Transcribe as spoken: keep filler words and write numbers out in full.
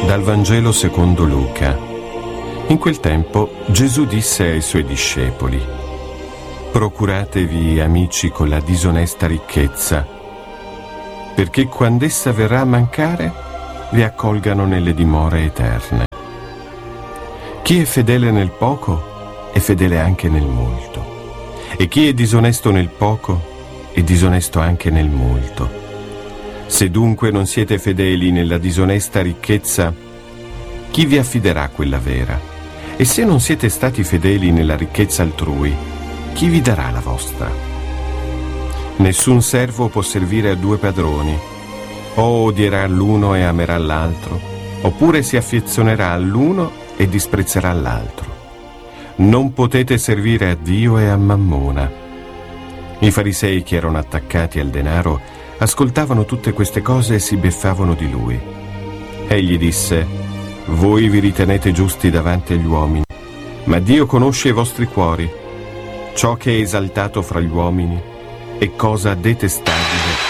Dal Vangelo secondo Luca. In quel tempo Gesù disse ai suoi discepoli: procuratevi amici con la disonesta ricchezza, perché quando essa verrà a mancare vi accolgano nelle dimore eterne. Chi è fedele nel poco è fedele anche nel molto, e chi è disonesto nel poco è disonesto anche nel molto. Se dunque non siete fedeli nella disonesta ricchezza, chi vi affiderà quella vera? E se non siete stati fedeli nella ricchezza altrui, chi vi darà la vostra? Nessun servo può servire a due padroni: o odierà l'uno e amerà l'altro, oppure si affezionerà all'uno e disprezzerà l'altro. Non potete servire a Dio e a Mammona. I farisei, che erano attaccati al denaro, ascoltavano tutte queste cose e si beffavano di lui. Egli disse: voi vi ritenete giusti davanti agli uomini, ma Dio conosce i vostri cuori. Ciò che è esaltato fra gli uomini è cosa detestabile